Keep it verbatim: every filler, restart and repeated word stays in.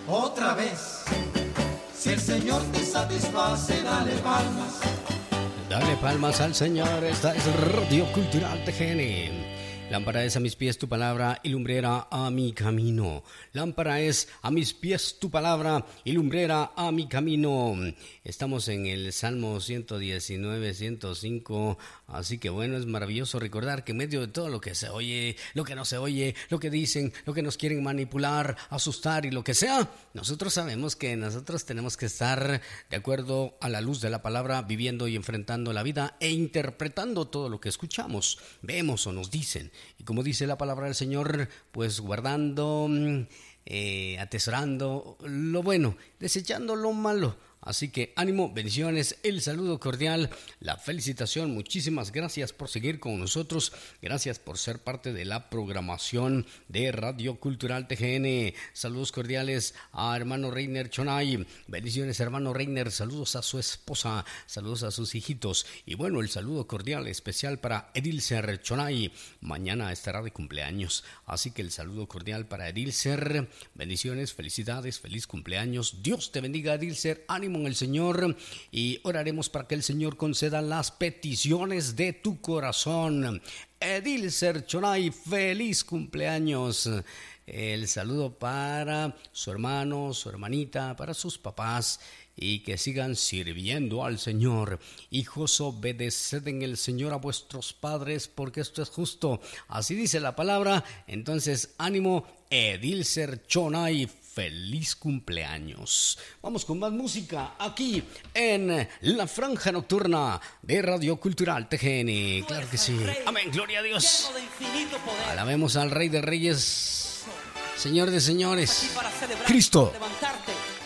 otra vez. Si el Señor te satisface, dale palmas. Dale palmas al Señor. Esta es Radio Cultural T G N. Lámpara es a mis pies tu palabra y lumbrera a mi camino. Lámpara es a mis pies tu palabra y lumbrera a mi camino. Estamos en el Salmo ciento diecinueve, ciento cinco. Así que bueno, es maravilloso recordar que en medio de todo lo que se oye, lo que no se oye, lo que dicen, lo que nos quieren manipular, asustar y lo que sea, nosotros sabemos que nosotros tenemos que estar de acuerdo a la luz de la palabra, viviendo y enfrentando la vida e interpretando todo lo que escuchamos, vemos o nos dicen. Y como dice la palabra del Señor, pues guardando, eh, atesorando lo bueno, desechando lo malo. Así que ánimo, bendiciones, el saludo cordial, la felicitación, muchísimas gracias por seguir con nosotros, gracias por ser parte de la programación de Radio Cultural T G N. Saludos cordiales a hermano Reiner Chonay, bendiciones hermano Reiner, saludos a su esposa, saludos a sus hijitos y bueno, el saludo cordial especial para Edilcer Chonay, mañana estará de cumpleaños, así que el saludo cordial para Edilcer, bendiciones, felicidades, feliz cumpleaños, Dios te bendiga Edilcer, ánimo en el Señor y oraremos para que el Señor conceda las peticiones de tu corazón. Edilcer Chonay, feliz cumpleaños. El saludo para su hermano, su hermanita, para sus papás y que sigan sirviendo al Señor. Hijos, obedeced en el Señor a vuestros padres porque esto es justo. Así dice la palabra. Entonces, ánimo, Edilcer Chonay, feliz cumpleaños. Vamos con más música aquí en la franja nocturna de Radio Cultural T G N. Claro que sí. Amén, gloria a Dios. Alabemos al Rey de Reyes, Señor de señores, Cristo